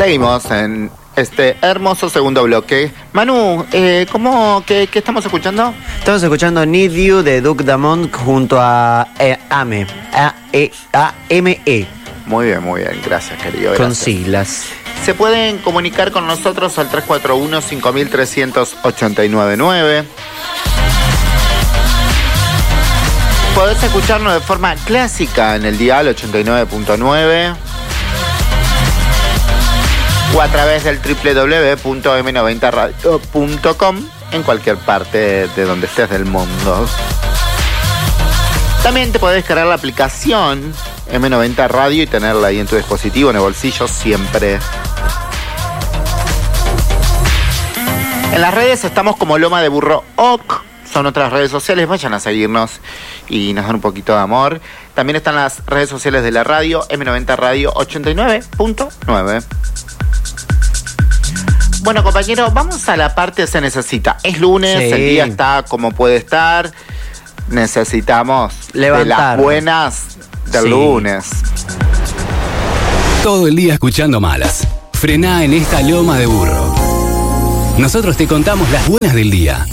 Seguimos en este hermoso segundo bloque. Manu, ¿qué estamos escuchando? Estamos escuchando Need You de Duke Damond junto a AME. A-M-E. Muy bien, gracias, querido. Gracias. Con siglas. Se pueden comunicar con nosotros al 341-5389. Podés escucharnos de forma clásica en el dial 89.9 o a través del www.m90radio.com en cualquier parte de donde estés del mundo. También te podés descargar la aplicación M90 Radio y tenerla ahí en tu dispositivo, en el bolsillo siempre. En las redes estamos como Loma de Burro OK. Son otras redes sociales, vayan a seguirnos y nos dan un poquito de amor. También están las redes sociales de la radio, M90 Radio 89.9. Bueno, compañeros, vamos a la parte Se Necesita. Es lunes, sí. El día está como puede estar. Necesitamos levantar de las buenas del lunes. Todo el día escuchando malas. Frená en esta Loma de Burro. Nosotros te contamos las buenas del día.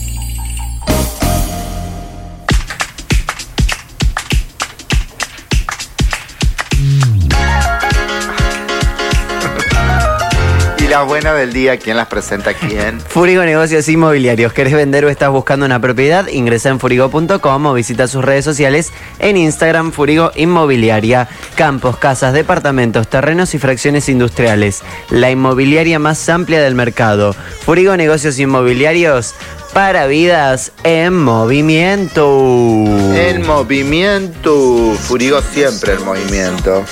La buena del día, ¿quién las presenta? ¿Quién? Furigo Negocios Inmobiliarios. ¿Querés vender o estás buscando una propiedad? Ingresa en furigo.com o visita sus redes sociales en Instagram, Furigo Inmobiliaria. Campos, casas, departamentos, terrenos y fracciones industriales. La inmobiliaria más amplia del mercado. Furigo Negocios Inmobiliarios para vidas en movimiento. En movimiento. Furigo siempre en movimiento.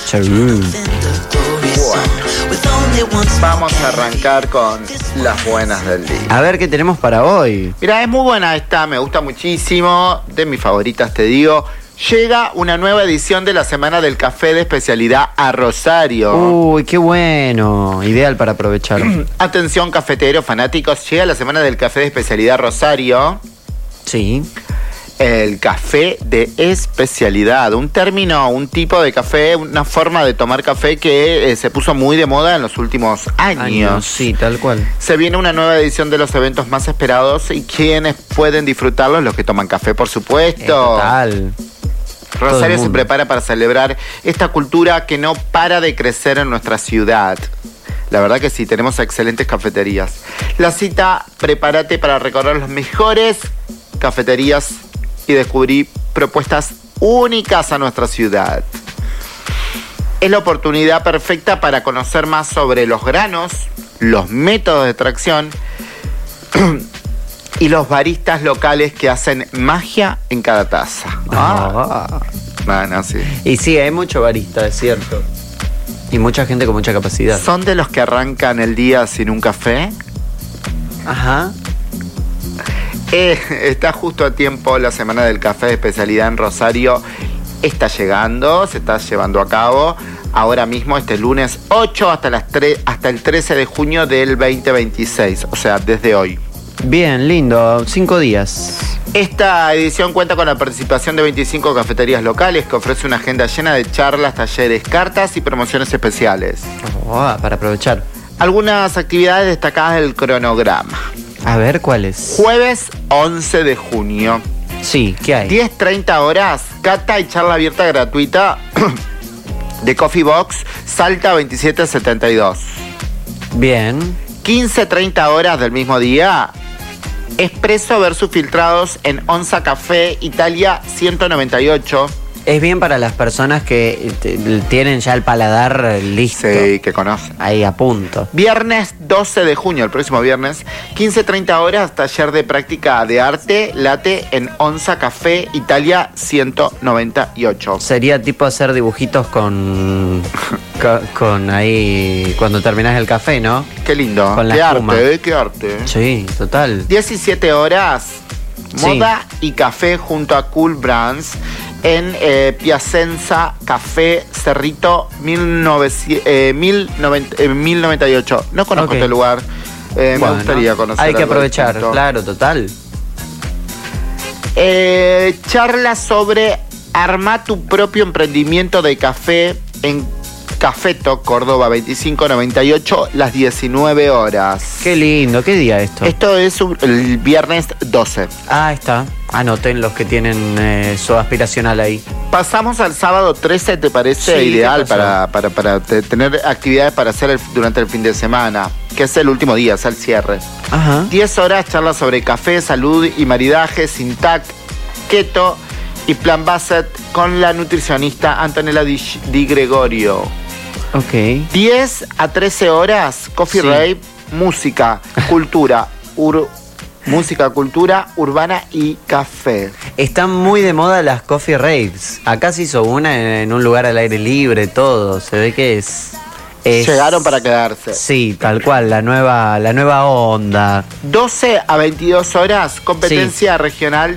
Vamos a arrancar con las buenas del día. A ver qué tenemos para hoy. Mira, es muy buena esta, me gusta muchísimo. De mis favoritas, te digo. Llega una nueva edición de la Semana del Café de Especialidad a Rosario. Uy, qué bueno. Ideal para aprovechar. Atención, cafeteros fanáticos. Llega la Semana del Café de Especialidad a Rosario. Sí. El café de especialidad, un término, un tipo de café, una forma de tomar café que se puso muy de moda en los últimos años. Sí, tal cual. Se viene una nueva edición de los eventos más esperados y quienes pueden disfrutarlos, los que toman café, por supuesto. Total. Rosario se prepara para celebrar esta cultura que no para de crecer en nuestra ciudad. La verdad que sí, tenemos excelentes cafeterías. La cita, prepárate para recorrer las mejores cafeterías y descubrir propuestas únicas a nuestra ciudad. Es la oportunidad perfecta para conocer más sobre los granos, los métodos de extracción y los baristas locales que hacen magia en cada taza. Bueno, sí. Y sí, hay mucho barista, es cierto. Y mucha gente con mucha capacidad. ¿Son de los que arrancan el día sin un café? Ajá. Está justo a tiempo la Semana del Café de Especialidad en Rosario. Está llegando, se está llevando a cabo ahora mismo, este lunes 8 hasta el 13 de junio del 2026, o sea, desde hoy. Bien, lindo, 5 días. Esta edición cuenta con la participación de 25 cafeterías locales que ofrece una agenda llena de charlas, talleres, cartas y promociones especiales. Para aprovechar. Algunas actividades destacadas del cronograma. A ver, ¿cuáles? Jueves 11 de junio. Sí, ¿qué hay? 10:30 horas, cata y charla abierta gratuita de Coffee Box Salta 2772. Bien. 15:30 horas del mismo día, Espresso versus filtrados en Onza Café Italia 198. Es bien para las personas que tienen ya el paladar listo. Sí, que conocen. Ahí a punto. Viernes 12 de junio, el próximo viernes, 15:30 horas, taller de práctica de arte, latte en Onza Café Italia 198. Sería tipo hacer dibujitos con ahí, cuando terminás el café, ¿no? Qué lindo. Con la espuma. Qué arte. Sí, total. 17 horas, moda y café junto a Cool Brands en Piacenza Café Cerrito 1098. No conozco este lugar. Me gustaría conocerlo. Hay que aprovechar, claro, total. Charla sobre arma tu propio emprendimiento de café en Cafeto, Córdoba 2598, las 19 horas. Qué lindo, ¿qué día esto? Esto es el viernes 12. Ah, está. Anoten los que tienen su aspiracional ahí. Pasamos al sábado 13, ¿te parece Sí, ideal ¿qué pasó? para tener actividades para hacer durante el fin de semana? Que es el último día, es el cierre. Ajá. 10 horas, charlas sobre café, salud y maridaje, Sintac, keto y Plan Basset con la nutricionista Antonella Di Gregorio. Ok. 10 a 13 horas, Coffee Sí. Rave, música, cultura, música, cultura urbana y café. Están muy de moda las coffee raves. Acá se hizo una en un lugar al aire libre, todo. Se ve que es Llegaron para quedarse. Sí, tal cual, la nueva onda. 12 a 22 horas, competencia regional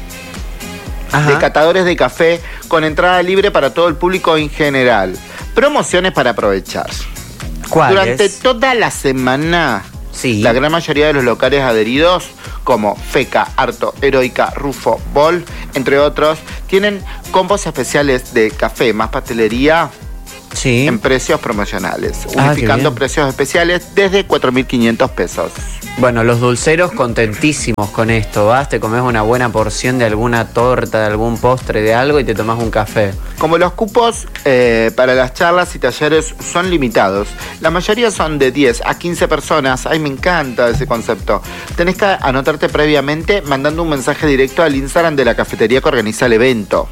Ajá. de catadores de café con entrada libre para todo el público en general. Promociones para aprovechar. ¿Cuáles? Durante toda la semana, Sí. la gran mayoría de los locales adheridos, como Feca, Arto, Heroica, Rufo, Bol, entre otros, tienen combos especiales de café más pastelería Sí. en precios promocionales, Ah, unificando qué bien. precios especiales desde 4.500 pesos. Bueno, los dulceros contentísimos con esto. Vas, te comes una buena porción de alguna torta, de algún postre, de algo y te tomás un café. Como los cupos para las charlas y talleres son limitados, la mayoría son de 10 a 15 personas. Ay, me encanta ese concepto. Tenés que anotarte previamente mandando un mensaje directo al Instagram de la cafetería que organiza el evento.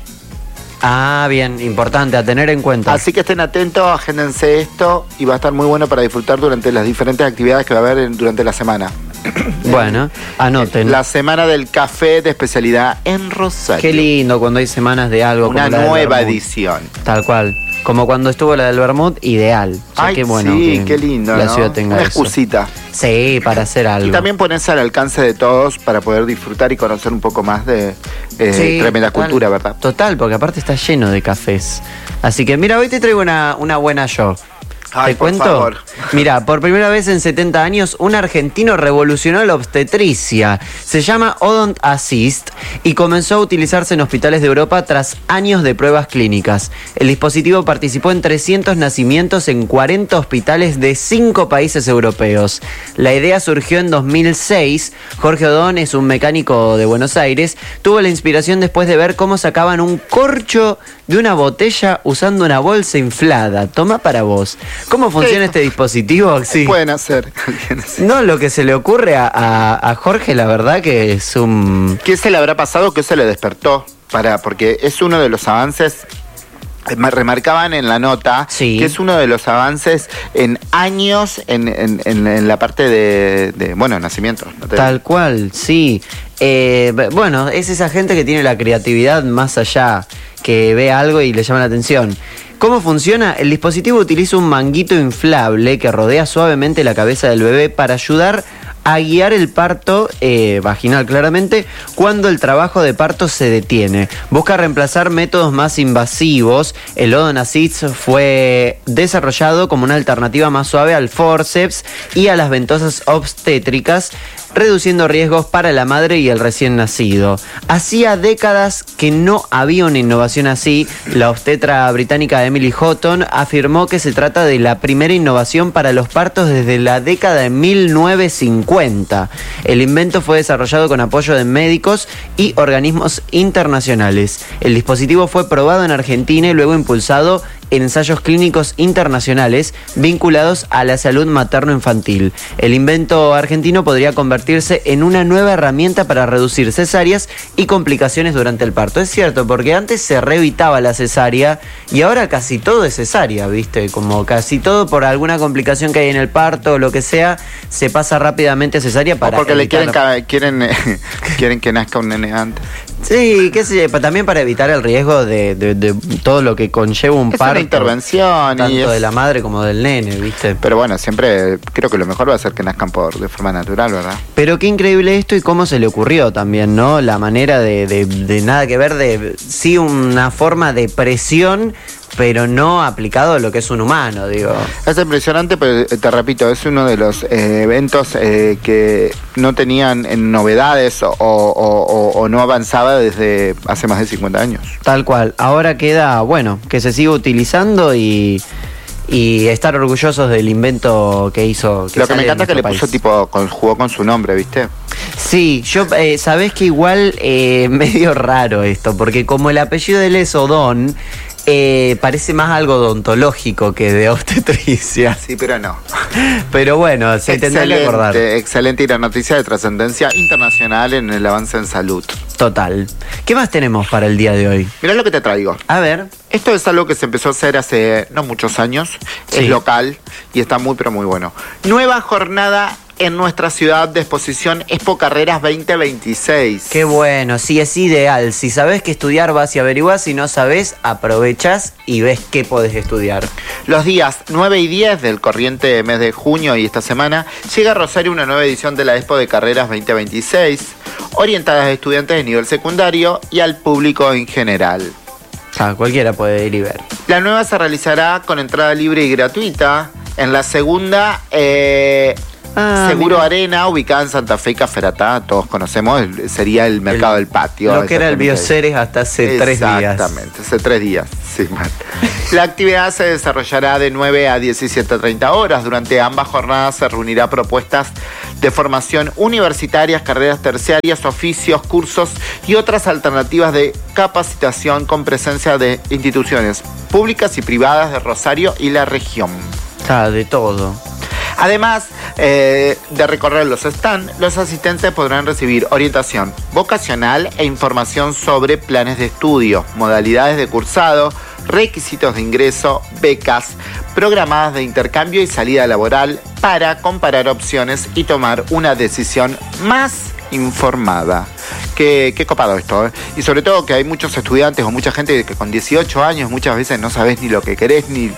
Ah, bien, importante, a tener en cuenta. Así que estén atentos, agéndense esto y va a estar muy bueno para disfrutar durante las diferentes actividades que va a haber durante la semana. Bueno, anoten. La semana del café de especialidad en Rosario. Qué lindo cuando hay semanas de algo. Una como la del nueva vermut. edición. Tal cual. Como cuando estuvo la del Vermut, ideal. O sea, Ay, qué bueno sí, que qué lindo, la ¿no? ciudad tenga Una eso. excusita. Sí, para hacer algo. Y también ponerse al alcance de todos para poder disfrutar y conocer un poco más de Sí, tremenda total. cultura, ¿verdad? Total, porque aparte está lleno de cafés. Así que mira, hoy te traigo una buena yo. Ay, ¿Te por cuento? favor. Mira, por primera vez en 70 años, un argentino revolucionó la obstetricia. Se llama Odont Assist y comenzó a utilizarse en hospitales de Europa tras años de pruebas clínicas. El dispositivo participó en 300 nacimientos en 40 hospitales de 5 países europeos. La idea surgió en 2006. Jorge Odón es un mecánico de Buenos Aires. Tuvo la inspiración después de ver cómo sacaban un corcho de una botella usando una bolsa inflada. Toma para vos. ¿Cómo funciona este dispositivo? Sí. Pueden hacer. Alguien así. No, lo que se le ocurre a Jorge, la verdad que es un... ¿Qué se le habrá pasado? ¿Qué se le despertó? Porque es uno de los avances. Remarcaban en la nota Sí. que es uno de los avances en años en la parte de nacimiento. ¿No te- Tal cual, sí. Bueno, es esa gente que tiene la creatividad más allá, que ve algo y le llama la atención. ¿Cómo funciona? El dispositivo utiliza un manguito inflable que rodea suavemente la cabeza del bebé para ayudar a guiar el parto vaginal claramente cuando el trabajo de parto se detiene. Busca reemplazar métodos más invasivos. El Odon Assist fue desarrollado como una alternativa más suave al forceps y a las ventosas obstétricas, reduciendo riesgos para la madre y el recién nacido. Hacía décadas que no había una innovación así. La obstetra británica Emily Houghton afirmó que se trata de la primera innovación para los partos desde la década de 1950. El invento fue desarrollado con apoyo de médicos y organismos internacionales. El dispositivo fue probado en Argentina y luego impulsado en ensayos clínicos internacionales vinculados a la salud materno-infantil. El invento argentino podría convertirse en una nueva herramienta para reducir cesáreas y complicaciones durante el parto. Es cierto, porque antes se reevitaba la cesárea y ahora casi todo es cesárea, ¿viste? Como casi todo por alguna complicación que hay en el parto o lo que sea, se pasa rápidamente a cesárea O para porque le evitar... quieren que nazca un nene antes. Sí, qué sé yo, también para evitar el riesgo de todo lo que conlleva un Es parto. una intervención Tanto y es- de la madre como del nene, ¿viste? Pero bueno, siempre creo que lo mejor va a ser que nazcan de forma natural, ¿verdad? Pero qué increíble esto y cómo se le ocurrió también, ¿no? La manera de nada que ver, de sí una forma de presión, pero no aplicado a lo que es un humano, digo. Es impresionante, pero te repito, es uno de los eventos que no tenían novedades o no avanzaba desde hace más de 50 años. Tal cual. Ahora queda, bueno, que se siga utilizando y y estar orgullosos del invento que hizo. Lo que me encanta es que le puso jugó con su nombre, ¿viste? Sí, yo, sabés que igual medio raro esto, porque como el apellido de él es Odón, parece más algo odontológico que de obstetricia. Sí, pero no. Pero bueno, se tendrá que acordar. Excelente, y la noticia de trascendencia internacional en el avance en salud. Total. ¿Qué más tenemos para el día de hoy? Mirá lo que te traigo. A ver. Esto es algo que se empezó a hacer hace no muchos años. Sí. Es local y está muy, pero muy bueno. Nueva jornada en nuestra ciudad de exposición Expo Carreras 2026. Qué bueno, sí, es ideal. Si sabés qué estudiar, vas y averiguás. Si no sabés, aprovechás y ves qué podés estudiar. Los días 9 y 10 del corriente mes de junio y esta semana llega a Rosario una nueva edición de la Expo de Carreras 2026, orientada a estudiantes de nivel secundario y al público en general. Cualquiera puede ir y ver. La nueva se realizará con entrada libre y gratuita en la segunda... Seguro mira. Arena, ubicada en Santa Fe y Caferatá, todos conocemos, sería el mercado del patio. Lo que era el Bioceres hasta hace 3 días. Exactamente, hace 3 días, sí, mal. La actividad se desarrollará de 9 a 17:30 horas. Durante ambas jornadas se reunirá propuestas de formación universitarias, carreras terciarias, oficios, cursos y otras alternativas de capacitación con presencia de instituciones públicas y privadas de Rosario y la región. De todo. Además de recorrer los stands, los asistentes podrán recibir orientación vocacional e información sobre planes de estudio, modalidades de cursado, requisitos de ingreso, becas, programadas de intercambio y salida laboral para comparar opciones y tomar una decisión más informada. Qué copado esto, ¿eh? Y sobre todo que hay muchos estudiantes o mucha gente que con 18 años muchas veces no sabes ni lo que querés ni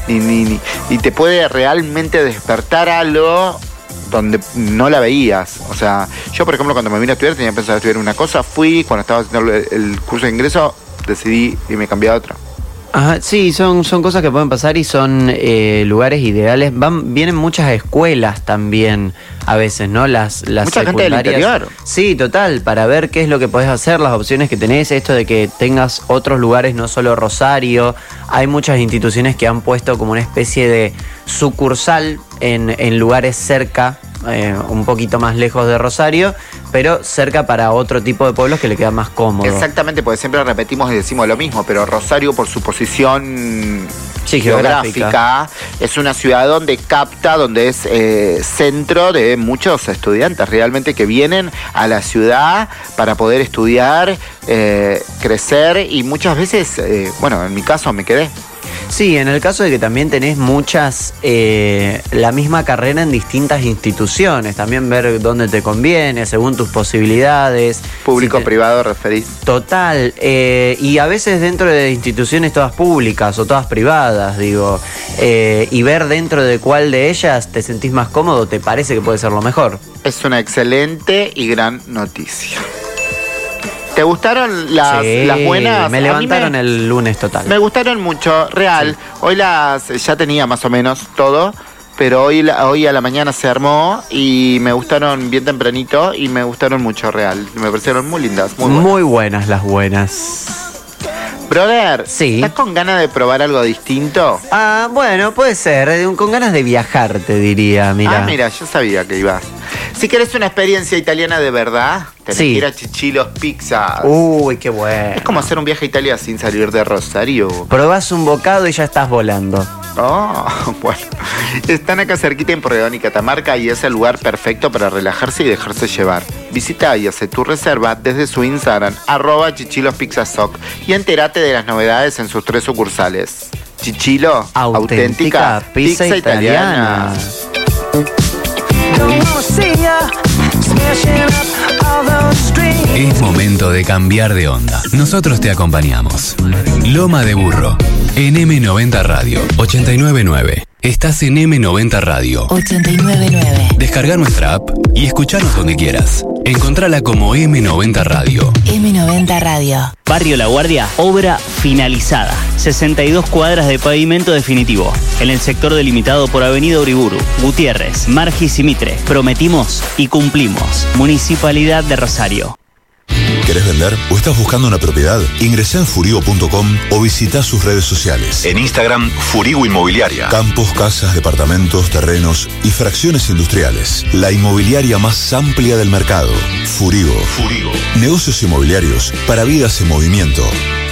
y te puede realmente despertar algo donde no la veías. O sea, yo por ejemplo cuando me vine a estudiar tenía pensado estudiar una cosa, fui, cuando estaba haciendo el curso de ingreso decidí y me cambié a otra. Ajá, sí, son cosas que pueden pasar y son lugares ideales. Vienen muchas escuelas también a veces, ¿no? Las mucha gente del interior. Sí, total, para ver qué es lo que podés hacer, las opciones que tenés, esto de que tengas otros lugares, no solo Rosario. Hay muchas instituciones que han puesto como una especie de sucursal en lugares cerca, un poquito más lejos de Rosario, pero cerca para otro tipo de pueblos que le queda más cómodo. Exactamente, porque siempre repetimos y decimos lo mismo, pero Rosario por su posición geográfica es una ciudad donde es centro de muchos estudiantes realmente que vienen a la ciudad para poder estudiar, crecer y muchas veces, en mi caso me quedé. Sí, en el caso de que también tenés muchas, la misma carrera en distintas instituciones, también ver dónde te conviene, según tus posibilidades. Público-privado referís. Total, y a veces dentro de instituciones todas públicas o todas privadas, digo, y ver dentro de cuál de ellas te sentís más cómodo, te parece que puede ser lo mejor. Es una excelente y gran noticia. ¿Te gustaron las buenas? Me levantaron el lunes total. Me gustaron mucho, real. Sí. Hoy ya tenía más o menos todo, pero hoy a la mañana se armó y me gustaron bien tempranito y me gustaron mucho, real. Me parecieron muy lindas, muy buenas. Muy buenas las buenas. Brother, sí. ¿Estás con ganas de probar algo distinto? Bueno, puede ser. Con ganas de viajar, te diría, mira. Mira, yo sabía que ibas. Si querés una experiencia italiana de verdad, tenés que ir a Chichilos Pizzas. Uy, qué bueno. Es como hacer un viaje a Italia sin salir de Rosario. Probás un bocado y ya estás volando. Bueno. Están acá cerquita en Porredón y Catamarca y es el lugar perfecto para relajarse y dejarse llevar. Visita y hace tu reserva desde su Instagram, @chichilospizzasoc, y entérate de las novedades en sus 3 sucursales. Chichilo, auténtica pizza italiana. Es momento de cambiar de onda. Nosotros te acompañamos. Loma de Burro, en M90 Radio 899. Estás en M90 Radio 899. Descarga nuestra app y escuchanos donde quieras. Encontrala como M90 Radio. M90 Radio. Barrio La Guardia, obra finalizada. 62 cuadras de pavimento definitivo. En el sector delimitado por Avenida Uriburu, Gutiérrez, Margis y Mitre. Prometimos y cumplimos. Municipalidad de Rosario. ¿Querés vender o estás buscando una propiedad? Ingresá en furigo.com o visita sus redes sociales. En Instagram, Furigo Inmobiliaria. Campos, casas, departamentos, terrenos y fracciones industriales. La inmobiliaria más amplia del mercado. Furigo. Negocios inmobiliarios para vidas en movimiento.